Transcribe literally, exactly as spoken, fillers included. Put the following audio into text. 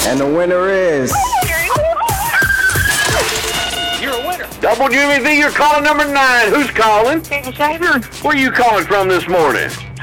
And the winner is... You're a winner. Double Jimmy V, you're calling number nine. Who's calling? Shaver. Where are you calling from this morning?